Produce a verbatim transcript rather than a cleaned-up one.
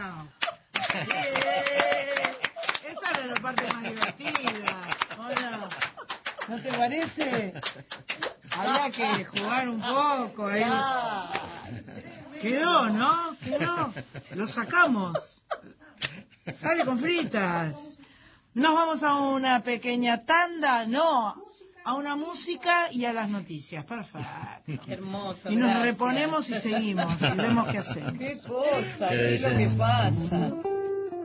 No. Eh, esa era la parte más divertida. Hola. ¿No te parece? Había que jugar un poco ahí. Quedó, ¿no? Quedó. Lo sacamos. Sale con fritas. Nos vamos a una pequeña tanda, no, a una música y a las noticias. Perfecto. Qué hermoso. Y nos gracias. reponemos y seguimos y vemos qué hacemos. Qué cosa, qué es lo que pasa.